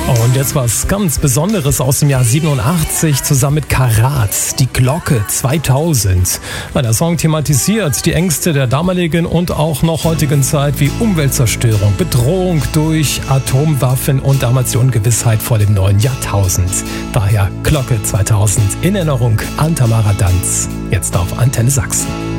Und jetzt was ganz Besonderes aus dem Jahr 87 zusammen mit Karat, die Glocke 2000. Der Song thematisiert die Ängste der damaligen und auch noch heutigen Zeit wie Umweltzerstörung, Bedrohung durch Atomwaffen und damals die Ungewissheit vor dem neuen Jahrtausend. Daher Glocke 2000 in Erinnerung an Tamara Danz, jetzt auf Antenne Sachsen.